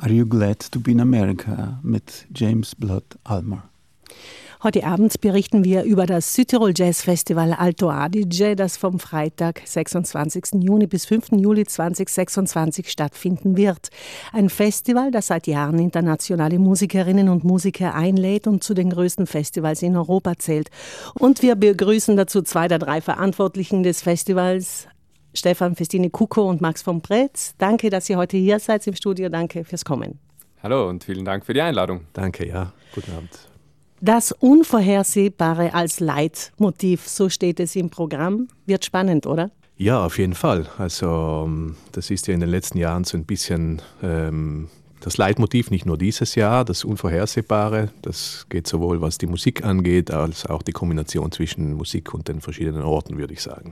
Are You Glad to Be in America mit James Blood Ulmer. Heute Abend berichten wir über das Südtirol Jazz Festival Alto Adige, das vom Freitag, 26. Juni bis 5. Juli 2026 stattfinden wird. Ein Festival, das seit Jahren internationale Musikerinnen und Musiker einlädt und zu den größten Festivals in Europa zählt. Und wir begrüßen dazu 2 der 3 Verantwortlichen des Festivals, Stefan Festini-Kuko und Max von Pretz. Danke, dass ihr heute hier seid im Studio. Danke fürs Kommen. Hallo und vielen Dank für die Einladung. Danke, ja. Guten Abend. Das Unvorhersehbare als Leitmotiv, so steht es im Programm. Wird spannend, oder? Ja, auf jeden Fall. Also das ist ja in den letzten Jahren so ein bisschen das Leitmotiv, nicht nur dieses Jahr, das Unvorhersehbare. Das geht sowohl, was die Musik angeht, als auch die Kombination zwischen Musik und den verschiedenen Orten, würde ich sagen.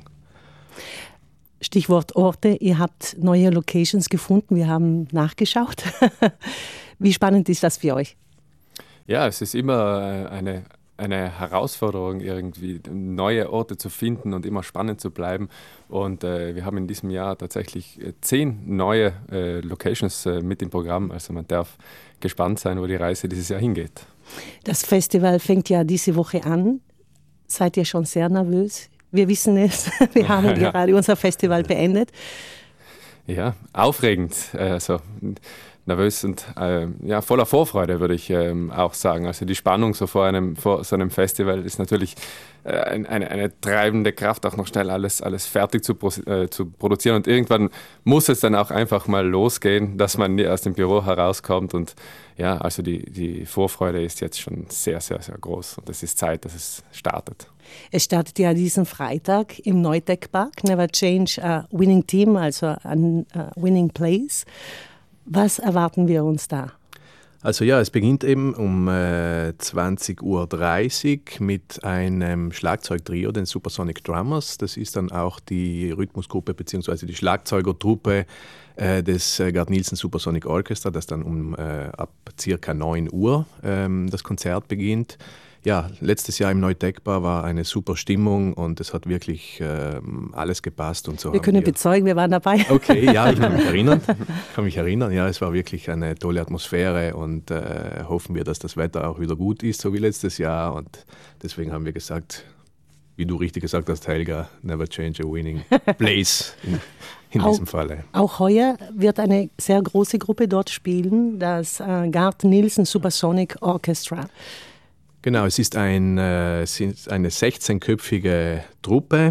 Stichwort Orte, ihr habt neue Locations gefunden, wir haben nachgeschaut. Wie spannend ist das für euch? Ja, es ist immer eine Herausforderung, irgendwie neue Orte zu finden und immer spannend zu bleiben. Und wir haben in diesem Jahr tatsächlich 10 neue Locations mit im Programm. Also man darf gespannt sein, wo die Reise dieses Jahr hingeht. Das Festival fängt ja diese Woche an. Seid ihr schon sehr nervös? Wir wissen es, wir haben gerade unser Festival beendet. Ja, aufregend. Also nervös und voller Vorfreude, würde ich auch sagen. Also die Spannung so vor so einem Festival ist natürlich eine treibende Kraft, auch noch schnell alles fertig zu produzieren. Und irgendwann muss es dann auch einfach mal losgehen, dass man aus dem Büro herauskommt. Und ja, also die Vorfreude ist jetzt schon sehr, sehr, sehr groß. Und es ist Zeit, dass es startet. Es startet ja diesen Freitag im Neutech Park. Never change a winning team, also a winning place. Was erwarten wir uns da? Also ja, es beginnt eben um 20.30 Uhr mit einem Schlagzeugtrio, den Supersonic Drummers. Das ist dann auch die Rhythmusgruppe bzw. die Schlagzeugertruppe des Gerd Nielsen Supersonic Orchestra, das dann ab ca. 9 Uhr das Konzert beginnt. Ja, letztes Jahr im Neutech-Bar war eine super Stimmung und es hat wirklich alles gepasst. Und so wir können bezeugen, wir waren dabei. Okay, ja, ich kann mich erinnern. Ja, es war wirklich eine tolle Atmosphäre und hoffen wir, dass das Wetter auch wieder gut ist, so wie letztes Jahr. Und deswegen haben wir gesagt, wie du richtig gesagt hast, Helga, never change a winning place in diesem Falle. Auch heuer wird eine sehr große Gruppe dort spielen, das Gerd Nielsen Supersonic Orchestra. Genau, es ist eine 16-köpfige Truppe,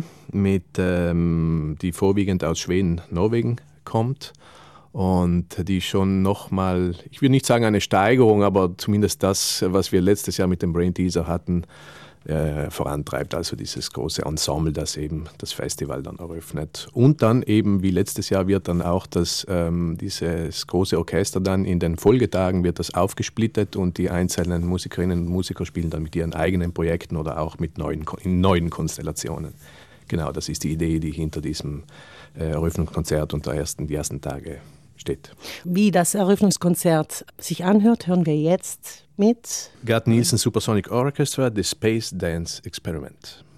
die vorwiegend aus Schweden, Norwegen kommt und die schon nochmal, ich will nicht sagen eine Steigerung, aber zumindest das, was wir letztes Jahr mit dem Brain Teaser hatten, vorantreibt, also dieses große Ensemble, das eben das Festival dann eröffnet. Und dann eben, wie letztes Jahr, wird dann auch dieses große Orchester dann in den Folgetagen wird das aufgesplittet und die einzelnen Musikerinnen und Musiker spielen dann mit ihren eigenen Projekten oder auch in neuen Konstellationen. Genau, das ist die Idee, die hinter diesem Eröffnungskonzert und die ersten Tage steht. Wie das Eröffnungskonzert sich anhört, hören wir jetzt mit Gerd Nielsen Supersonic Orchestra, The Space Dance Experiment.